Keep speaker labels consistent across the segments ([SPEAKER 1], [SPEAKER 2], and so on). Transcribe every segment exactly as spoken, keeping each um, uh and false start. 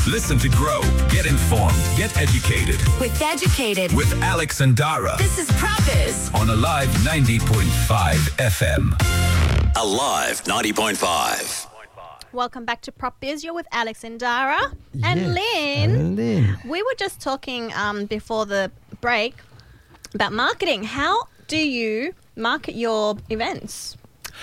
[SPEAKER 1] Listen to grow, get informed, get educated.
[SPEAKER 2] With Educated.
[SPEAKER 1] With Alex and Dara.
[SPEAKER 2] This is Proppers.
[SPEAKER 1] On Alive ninety point five F M.
[SPEAKER 3] Alive ninety point five.
[SPEAKER 4] Welcome back to Prop Biz. You're with Alex and Dara.
[SPEAKER 5] Yes,
[SPEAKER 4] and Lynn.
[SPEAKER 5] And Lynn.
[SPEAKER 4] We were just talking um, before the break about marketing. How do you market your events?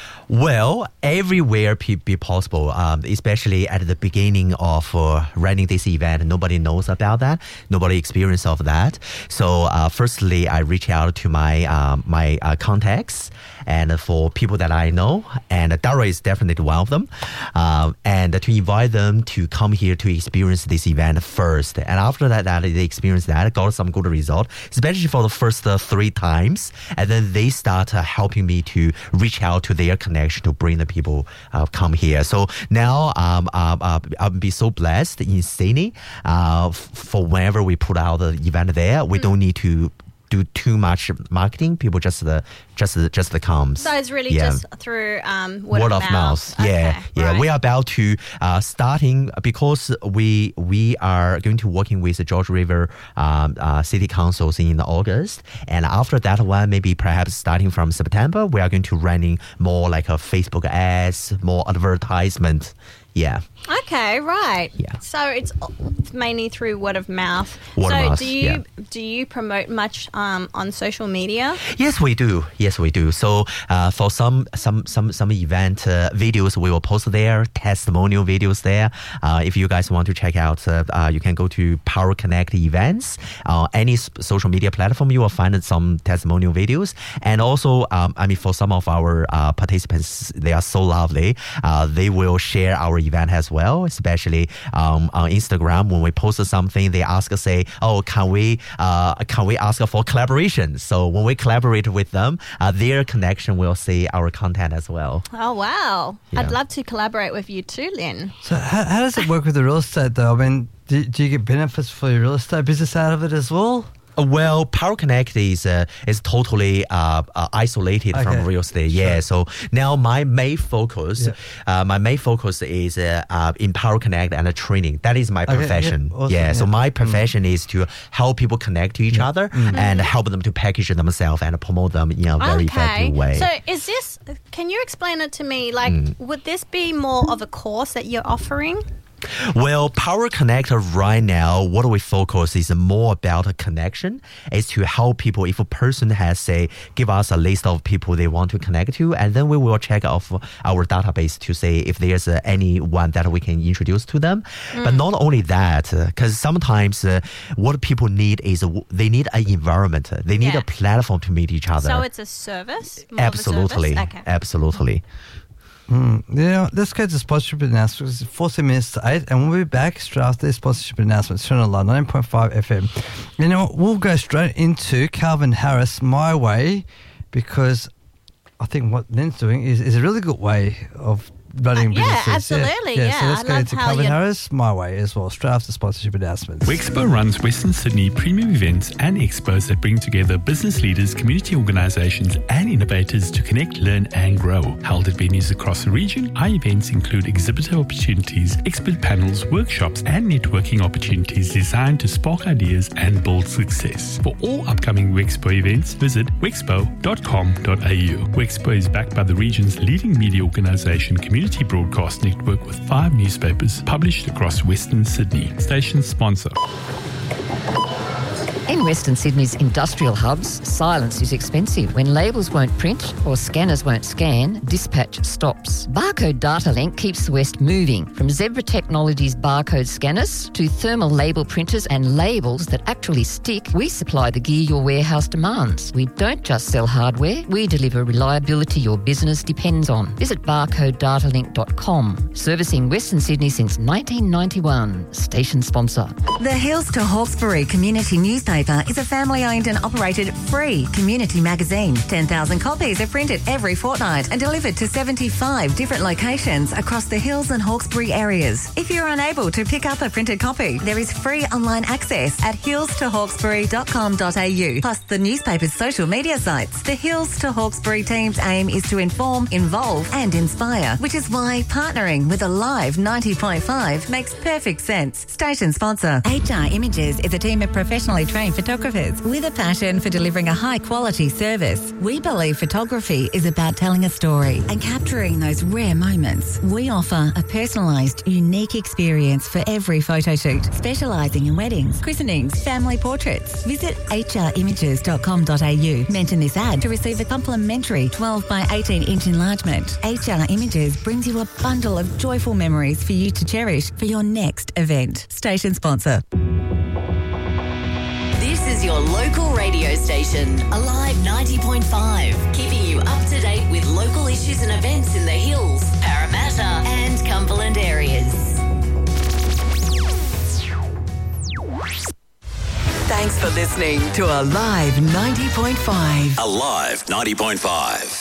[SPEAKER 5] Well, everywhere pe- be possible, um, especially at the beginning of uh, running this event. Nobody knows about that. Nobody experienced of that. So, uh, firstly, I reach out to my um, my uh, contacts and for people that I know, and Dara is definitely one of them, um, and to invite them to come here to experience this event first. And after that, that they experience that, got some good result, especially for the first uh, three times, and then they start uh, helping me to reach out to their connection to bring the people uh, come here. So now um, uh, uh, I'll be so blessed in Sydney uh, f- for whenever we put out the event there, we mm. don't need to do too much marketing. People just the just the just the comes.
[SPEAKER 4] So it's really
[SPEAKER 5] yeah.
[SPEAKER 4] just through um, word,
[SPEAKER 5] word
[SPEAKER 4] of,
[SPEAKER 5] of mouth.
[SPEAKER 4] mouth.
[SPEAKER 5] Yeah,
[SPEAKER 4] okay,
[SPEAKER 5] yeah.
[SPEAKER 4] right.
[SPEAKER 5] We are about to uh, starting because we we are going to working with the George River um, uh, City Councils in August, and after that one, maybe perhaps starting from September, we are going to running more like a Facebook ads, more advertisement. Yeah.
[SPEAKER 4] Okay, right.
[SPEAKER 5] Yeah.
[SPEAKER 4] So it's mainly through word of mouth.
[SPEAKER 5] Word
[SPEAKER 4] so
[SPEAKER 5] of mouth,
[SPEAKER 4] do you
[SPEAKER 5] yeah.
[SPEAKER 4] do you promote much um, on social media?
[SPEAKER 5] Yes, we do. Yes, we do. So uh, for some some some some event uh, videos, we will post there, testimonial videos there. Uh, if you guys want to check out, uh, uh, you can go to Power Connect events. Uh, any s- social media platform, you will find some testimonial videos. And also, um, I mean, for some of our uh, participants, they are so lovely. Uh, they will share our event as well, especially um, on Instagram. When we post something, they ask us, say, oh, can we uh, can we ask for collaboration? So when we collaborate with them, uh, their connection will see our content as well.
[SPEAKER 4] Oh, wow.
[SPEAKER 5] Yeah.
[SPEAKER 4] I'd love to collaborate with you too, Lynn.
[SPEAKER 6] So how, how does it work with the real estate though? I mean, do, do you get benefits for your real estate business out of it as well?
[SPEAKER 5] Well, Power Connect is uh, is totally uh, uh, isolated
[SPEAKER 6] Okay.
[SPEAKER 5] from real estate.
[SPEAKER 6] Sure.
[SPEAKER 5] Yeah. So now my main focus,
[SPEAKER 6] Yeah.
[SPEAKER 5] uh, my main focus is uh, uh, in Power Connect and uh, training. That is my
[SPEAKER 6] Okay, yeah,
[SPEAKER 5] profession.
[SPEAKER 6] awesome,
[SPEAKER 5] yeah. So
[SPEAKER 6] yeah.
[SPEAKER 5] my profession mm. is to help people connect to each other
[SPEAKER 6] Mm.
[SPEAKER 5] and help them to package themselves and promote them in a very
[SPEAKER 4] okay.
[SPEAKER 5] effective way.
[SPEAKER 4] So is this, can you explain it to me? Like,
[SPEAKER 5] Mm.
[SPEAKER 4] would this be more of a course that you're offering?
[SPEAKER 5] Well, Power Connect right now, what we focus is more about a connection, is to help people. If a person has, say, give us a list of people they want to connect to, and then we will check off our database to say if there's uh, anyone that we can introduce to them. Mm. But not only that, because uh, sometimes uh, what people need is uh, they need an environment. They need
[SPEAKER 4] Yeah.
[SPEAKER 5] a platform to meet each other.
[SPEAKER 4] So it's a service? More
[SPEAKER 5] Absolutely.
[SPEAKER 4] Of a service? Okay.
[SPEAKER 5] Absolutely.
[SPEAKER 6] Mm. Yeah, let's go to sponsorship announcements. It's fourteen minutes to eight, and we'll be back straight after this sponsorship announcement. Turn on nine point five F M. You know what? We'll go straight into Calvin Harris, My Way, because I think what Lynn's doing is, is a really good way of running
[SPEAKER 4] Uh, yeah,
[SPEAKER 6] businesses.
[SPEAKER 4] absolutely,
[SPEAKER 6] Yeah,
[SPEAKER 4] yeah.
[SPEAKER 6] so let's
[SPEAKER 4] I
[SPEAKER 6] go
[SPEAKER 4] love
[SPEAKER 6] into
[SPEAKER 4] how
[SPEAKER 6] Calvin
[SPEAKER 4] you-
[SPEAKER 6] Harris, My Way as well, straight after sponsorship announcements.
[SPEAKER 7] Wexpo runs Western Sydney premium events and expos that bring together business leaders, community organisations and innovators to connect, learn and grow. Held at venues across the region, our events include exhibitor opportunities, expert panels, workshops and networking opportunities designed to spark ideas and build success. For all upcoming Wexpo events, visit wexpo dot com dot a u. Wexpo is backed by the region's leading media organisation, Community Broadcast Network, with five newspapers published across Western Sydney. Station sponsor.
[SPEAKER 8] In Western Sydney's industrial hubs, silence is expensive. When labels won't print or scanners won't scan, dispatch stops. Barcode Data Link keeps the West moving. From Zebra Technologies barcode scanners to thermal label printers and labels that actually stick, we supply the gear your warehouse demands. We don't just sell hardware, we deliver reliability your business depends on. Visit barcode data link dot com. Servicing Western Sydney since nineteen ninety-one. Station sponsor.
[SPEAKER 2] The Hills to Hawkesbury Community Newspaper
[SPEAKER 9] newspaper is a family-owned and operated free community magazine. ten thousand copies are printed every fortnight and delivered to seventy-five different locations across the Hills and Hawkesbury areas. If you're unable to pick up a printed copy, there is free online access at hills to hawkesbury dot com dot a u, plus the newspaper's social media sites. The Hills to Hawkesbury team's aim is to inform, involve and inspire, which is why partnering with Alive ninety point five makes perfect sense. Station sponsor. H R Images is a team of professionally trained photographers with a passion for delivering a high-quality service. We believe photography is about telling a story and capturing those rare moments. We offer a personalised, unique experience for every photo shoot, specialising in weddings, christenings, family portraits. Visit h r images dot com dot a u. Mention this ad to receive a complimentary twelve by eighteen inch enlargement. H R Images brings you a bundle of joyful memories for you to cherish for your next event. Station sponsor.
[SPEAKER 2] This is your local radio station, Alive ninety point five, keeping you up to date with local issues and events in the Hills, Parramatta and Cumberland areas.
[SPEAKER 10] Thanks for listening to Alive ninety point five.
[SPEAKER 3] Alive ninety point five.